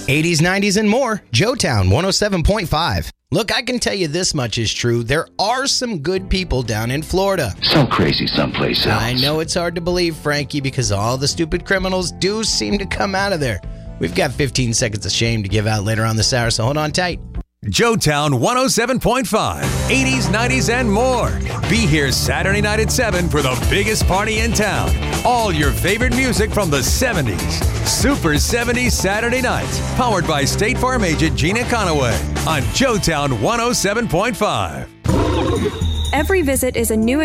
80s, 90s, and more. Joetown 107.5. Look, I can tell you this much is true. There are some good people down in Florida. So crazy someplace else. I know it's hard to believe, Frankie, because all the stupid criminals do seem to come out of there. We've got 15 seconds of shame to give out later on this hour, so hold on tight. Joetown 107.5, 80s, 90s, and more. Be here Saturday night at 7 for the biggest party in town. All your favorite music from the 70s. Super 70s Saturday nights. Powered by State Farm agent Gina Conaway on Joetown 107.5. Every visit is a new